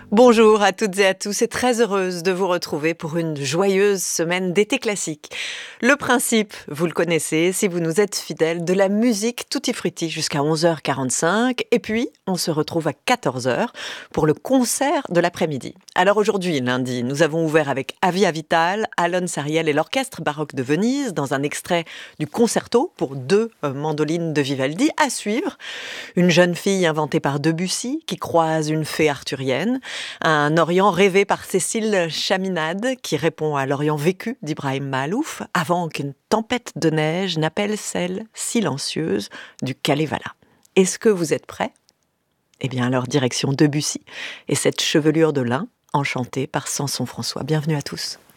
Bonjour à toutes et à tous et très heureuse de vous retrouver pour une joyeuse semaine d'été classique. Le principe, vous le connaissez si vous nous êtes fidèles, de la musique tutti frutti jusqu'à 11h45 et puis on se retrouve à 14h pour le concert de l'après-midi. Alors aujourd'hui, lundi, nous avons ouvert avec Avia Vital, Alon Sariel et l'Orchestre baroque de Venise dans un extrait du concerto pour deux mandolines de Vivaldi à suivre. Une jeune fille inventée par Debussy qui croise une fée arthurienne. Un Orient rêvé par Cécile Chaminade qui répond à l'Orient vécu d'Ibrahim Mahalouf avant qu'une tempête de neige n'appelle celle silencieuse du Kalevala. Est-ce que vous êtes prêts ? Eh bien alors direction Debussy et cette chevelure de lin enchantée par Samson François. Bienvenue à tous.